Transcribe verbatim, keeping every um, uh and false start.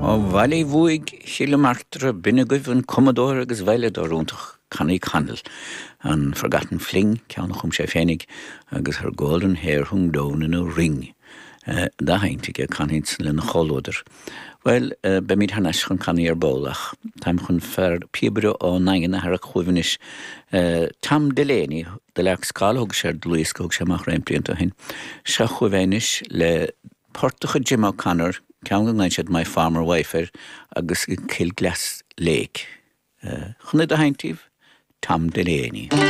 Ó bhaile bhuaig kilometre binnegoibh an Commodore agus bhaile dorúntach cannaí candle an Forgotten Fling ceann chum sé fénig agus her golden hair hung down in a ring. Uh, da haintige canhins le na cholóder. Well, uh, be míid hanes chun cannaí ar bólach. Taim chun fer pibro ó nain na har a chuvinis uh, Tam Delaney, de leag scal hog sé Louis hog sé mach reimpliant hin. Se chuvinis le Portucha Jim O'Connor ceann gan siad My Farmer Wife agus Kilglass Lake. Uh, chunna da haintíh Tam Delaney.